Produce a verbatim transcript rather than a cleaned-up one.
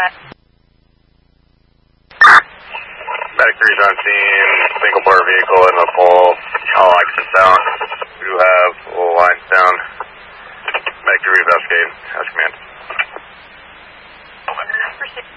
that. Medic three's on scene, single bar vehicle in the pole, all access down. We do have all lines down. Medic three investigating, as command. Proceed.